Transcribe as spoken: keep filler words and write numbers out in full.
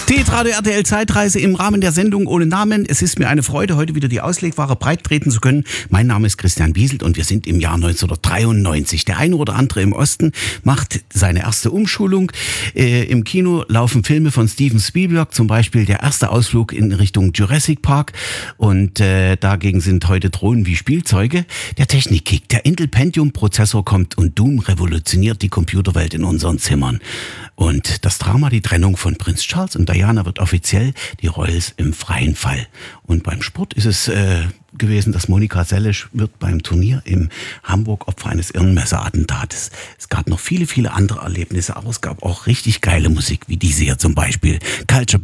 Die Radio R T L Zeitreise im Rahmen der Sendung ohne Namen. Es ist mir eine Freude, heute wieder die Auslegware breit treten zu können. Mein Name ist Christian Wieselt und wir sind im Jahr neunzehnhundertdreiundneunzig. Der eine oder andere im Osten macht seine erste Umschulung. Äh, Im Kino laufen Filme von Steven Spielberg, zum Beispiel der erste Ausflug in Richtung Jurassic Park. Und äh, dagegen sind heute Drohnen wie Spielzeuge. Der Technikkick, der Intel Pentium Prozessor kommt und Doom revolutioniert die Computerwelt in unseren Zimmern. Und das Drama, die Trennung von Prinz Charles und Diana, wird offiziell die Royals im freien Fall. Und beim Sport ist es äh, gewesen, dass Monika Seles wird beim Turnier in Hamburg Opfer eines Irrenmesserattentates. Es gab noch viele, viele andere Erlebnisse, aber es gab auch richtig geile Musik, wie diese hier zum Beispiel. Culture